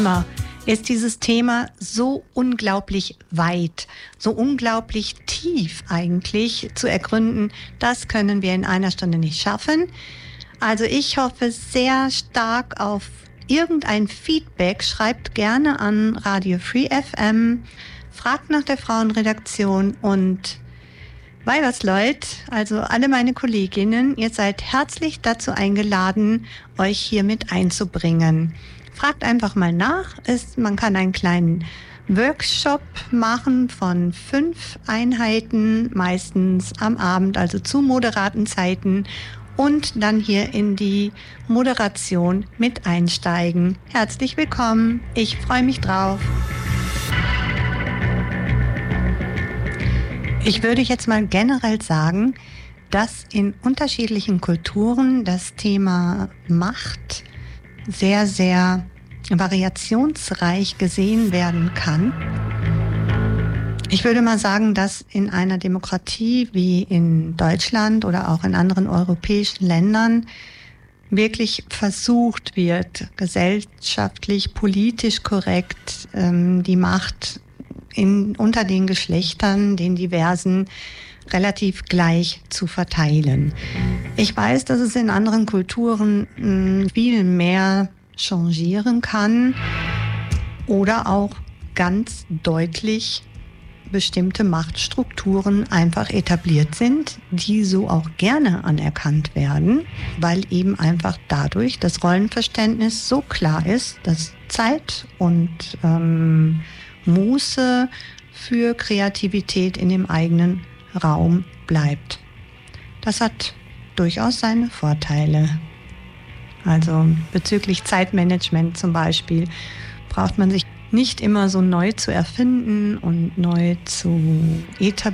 immer ist dieses Thema so unglaublich weit, so unglaublich tief eigentlich zu ergründen. Das können wir in einer Stunde nicht schaffen. Also ich hoffe sehr stark auf irgendein Feedback. Schreibt gerne an Radio Free FM, fragt nach der Frauenredaktion und Weibersleut, also alle meine Kolleginnen, ihr seid herzlich dazu eingeladen, euch hier mit einzubringen. Fragt einfach mal nach. Man kann einen kleinen Workshop machen von 5 Einheiten, meistens am Abend, also zu moderaten Zeiten, und dann hier in die Moderation mit einsteigen. Herzlich willkommen. Ich freue mich drauf. Ich würde jetzt mal generell sagen, dass in unterschiedlichen Kulturen das Thema Macht sehr, sehr variationsreich gesehen werden kann. Ich würde mal sagen, dass in einer Demokratie wie in Deutschland oder auch in anderen europäischen Ländern wirklich versucht wird, gesellschaftlich, politisch korrekt die Macht unter den Geschlechtern, den diversen, relativ gleich zu verteilen. Ich weiß, dass es in anderen Kulturen viel mehr changieren kann oder auch ganz deutlich bestimmte Machtstrukturen einfach etabliert sind, die so auch gerne anerkannt werden, weil eben einfach dadurch das Rollenverständnis so klar ist, dass Zeit und Muße für Kreativität in dem eigenen Raum bleibt. Das hat durchaus seine Vorteile. Also bezüglich Zeitmanagement zum Beispiel braucht man sich nicht immer so neu zu erfinden und neu zu